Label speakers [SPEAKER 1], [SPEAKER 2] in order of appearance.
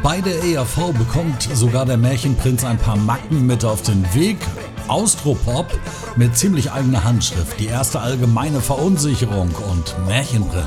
[SPEAKER 1] Bei der ERV bekommt sogar der Märchenprinz ein paar Macken mit auf den Weg. Austropop mit ziemlich eigener Handschrift, die erste allgemeine Verunsicherung und Märchenprinz.